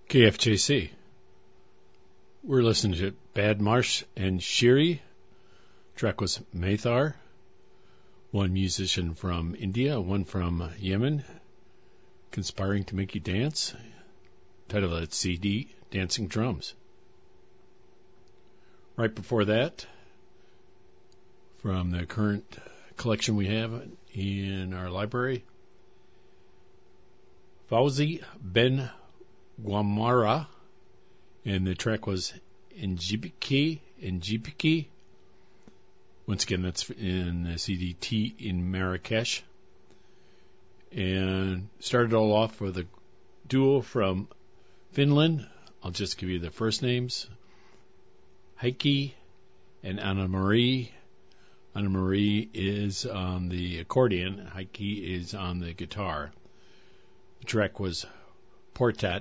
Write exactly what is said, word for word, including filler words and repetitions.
K F J C. We're listening to Bad Marsh and Shiri. Track was Maithar. One musician from India, one from Yemen, conspiring to make you dance. Title of that C D, Dancing Drums. Right before that, from the current collection we have in our library, Fawzi Ben Guamara, and the track was Njibiki, Njibiki. Once again, that's in the C D T in Marrakesh. And started all off with a duo from Finland. I'll just give you the first names. Heikki and Anna Marie. Anna Marie is on the accordion. Heikki is on the guitar. The track was Portat.